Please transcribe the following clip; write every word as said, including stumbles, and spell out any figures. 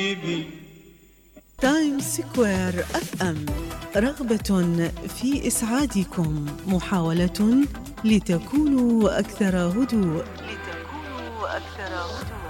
تايم سكوير اف ام، رغبة في إسعادكم، محاولة لتكونوا أكثر هدوء لتكونوا أكثر هدوء